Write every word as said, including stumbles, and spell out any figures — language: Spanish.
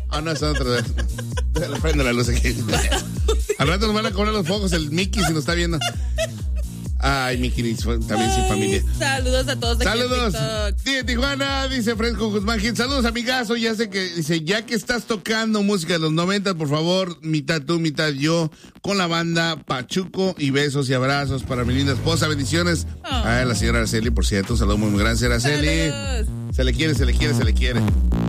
Ah, no, es otra. Prende la luz aquí. Al rato nos van a cobrar los focos el Mickey si nos está viendo. Ay, Mickey, también sin familia. Saludos a todos. Saludos. Sí, Tijuana, dice Fresco Guzmán Gil. Saludos, amigazo. Ya sé que, dice, ya que estás tocando música de los noventa, por favor, mitad tú, mitad yo, con la banda Pachuco, y besos y abrazos para mi linda esposa. Bendiciones. Oh. A la señora Araceli, por cierto. Un saludo muy, muy grande, Araceli. Saludos. Se le quiere, se le quiere, se le quiere.